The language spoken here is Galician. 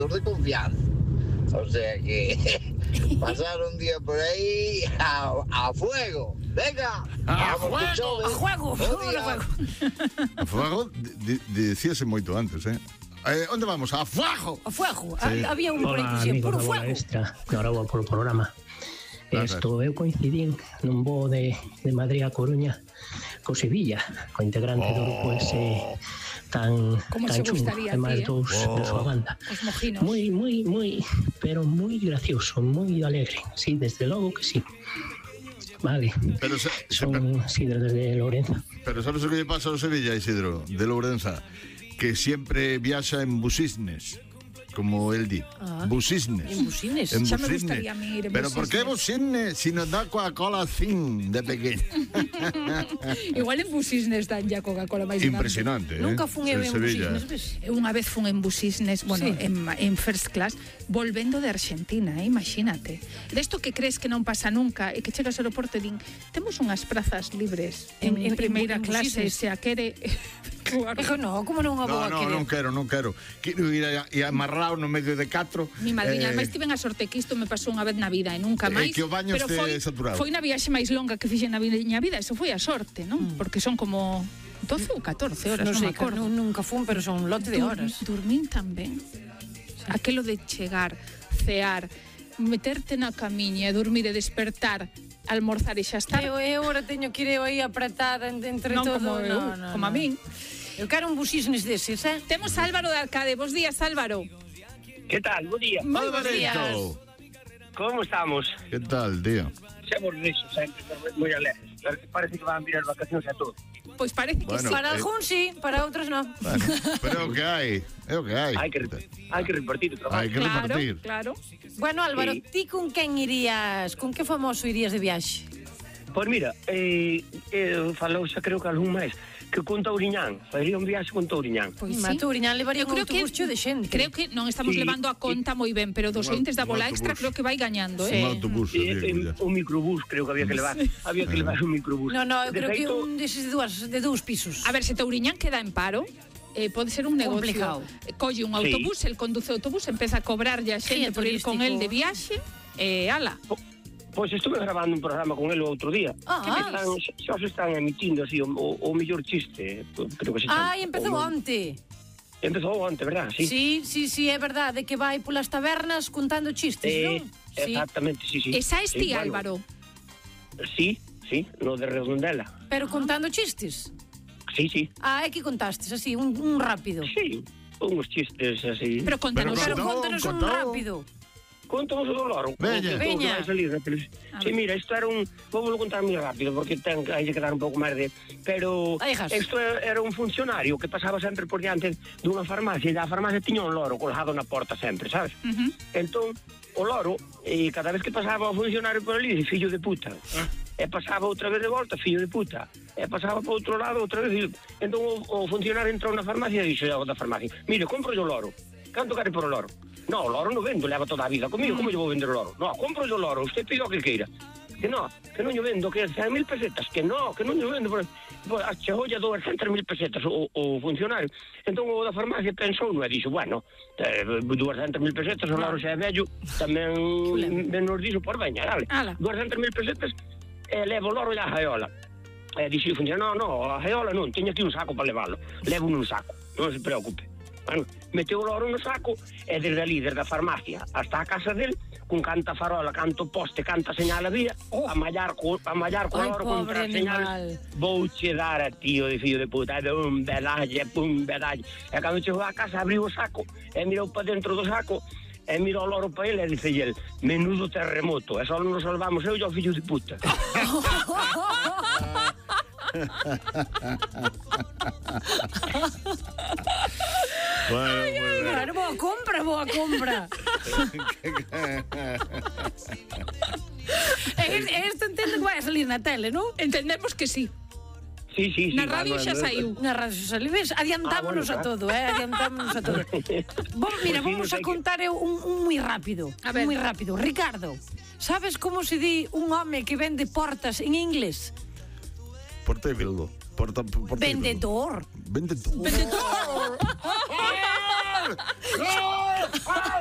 de confianza. O sea que pasar un día por ahí a fuego. Venga, a fuego. A fuego dicíase moito antes, onde vamos? A fuego. A fuego. Sí. Había un Hola, amigos da Bola Extra. Enhorabuena polo programa. Eu coincidín nun voo de Madrid a Coruña co Sevilla, co integrante do grupo ese tan chungo, e máis dous da súa banda. Moi, pero moi gracioso, moi alegre. Sí, desde logo que sí. Vale. Pero son Isidro desde Lourenza. Pero sabes o que lle pasa ao Sevilla, Isidro, de Lourenza? Que sempre viaxa en busisnes. Como el di, busisnes. En busisnes. Xa me gustaría a mí ir en busisnes. Pero por que busisnes si nos da Coca-Cola Zin de pequeño? Igual en busisnes dan ya Coca-Cola máis grande. Impresionante, Nunca fun eu en busisnes. Unha vez fun en busisnes, bueno, en first class, volvendo de Argentina, imagínate. Desto que crees que non pasa nunca e que chegas ao aeroporto e din, temos unhas prazas libres en primeira clase, se a quere... Claro. No, como non a vou a querer? Non quero. Quero ir e amarrado no medio de 4. Mi madriña, máis tiven a sorte que isto me pasou unha vez na vida e nunca máis. Que o baño este saturado. Foi na viaxe máis longa que fixen na miña vida, eso foi a sorte, non? Porque son como 12 ou 14 horas, non me acordo. Nunca fun, pero son un lote de horas. Dormín tamén. Aquelo de chegar, cear, meterte na camiña e dormir e despertar, almorzar e xa estar. Eu agora teño que ir aí apretada entre todo. Non, como a min. Eu quero un busisnes deses, Temos Álvaro de Arcade. Bos días, Álvaro. Que tal? Bo día. Moi bos días. Como estamos? Que tal, tío? Xemos risos, sempre moi alegres. Parece que van virar vacacións a todos. Pois parece que sí. Para algúns sí, para outros non. Bueno, pero é o que hai. Hai que repartir o traballo. Hai que repartir. Claro. Bueno, Álvaro, ti con quen irías? Con que famoso irías de viaxe? Pois mira, falou xa creo que algún máis que con Touriñán, faría un viaxe con Touriñán. Pois sí. Touriñán levaría un autobús de xente. Creo que non estamos levando a conta moi ben, pero dos ointes da Bola Extra creo que vai gañando, Un autobús. Un microbús creo que había que levar. Había que levar un microbús. No, eu creo que un deses de dous pisos. A ver, se Touriñán queda en paro, pode ser un negocio. Complicado. Colle un autobús, el conduce o autobús, empeza a cobrarlle a xente por ir con el de viaxe, ala. Pois estuve grabando un programa con el o outro día. Xa se están emitindo así o mellor chiste, creo que se chama. Empezou onte. Empezou onte, verdad? Sí, é verdade, que vai polas tabernas contando chistes, non? Exactamente, sí. E sabes ti, Álvaro? Sí, no de Redondela. Pero contando chistes? Sí. É que contastes, así, un rápido. Sí, uns chistes así. Pero contanos un rápido. Contamos o do loro. Veña. Sí, mira, isto era un... Vou contar moi rápido, porque hai que dar un pouco máis de... Pero isto era un funcionario que pasaba sempre por diante dunha farmacia, e a farmacia tiña un loro colgado na porta sempre, sabes? Entón, o loro, cada vez que pasaba o funcionario por ali, fillo de puta. E pasaba outra vez de volta, fillo de puta. E pasaba por outro lado outra vez. Entón, o funcionario entrou na farmacia e dixo da farmacia: mire, compro o loro. Canto quere por o loro? No, o loro non vendo, leva toda a vida comigo, como lle vou vender o loro? No, compro o loro, usted pide o que queira. Que non lle vendo, que 100.000 pesetas, que non lle vendo. Chegou a 200.000 pesetas o funcionario. Entón o da farmacia pensou, e dixo, bueno, 200.000 pesetas, o loro xa é vello, tamén nos dixo, por veña, dale, 200.000 pesetas, levo o loro e a jaiola. E dixo o funcionario, no, a jaiola non, teño aquí un saco para levalo, levo un saco, non se preocupe. Bueno, meteu o loro no saco e desde ali, desde a farmacia hasta a casa del, con canta farola, canto poste, canta señal a vía, a mallar co loro contra a señal. Vouche dar a tío de fillo de puta, de un vedalle. E cando chegou a casa abriu o saco e mirou para dentro do saco e mirou o loro para ele e dice el: menudo terremoto, e só nos salvamos eu e o fillo de puta. Claro, boa compra. Esto entendo que vai a salir na tele, non? Entendemos que sí. Sí. Na radio xa saiu. Na radio xa saiu. Adiantámonos a todo, adiantámonos a todo. Mira, vamos a contar un moi rápido. Moi rápido. Ricardo, sabes como se di un home que vende portas en inglés? Portable. Vendedor. Vendedor.